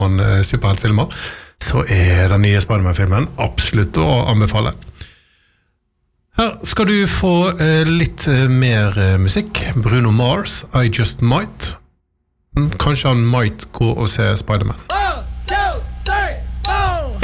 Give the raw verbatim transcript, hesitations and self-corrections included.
og superheltfilmer, så er den nye Spider-Man-filmen absolutt å anbefale. Her skal du få litt mer musikk. Bruno Mars, I Just Might. Kanskje han might gå og se Spider-Man.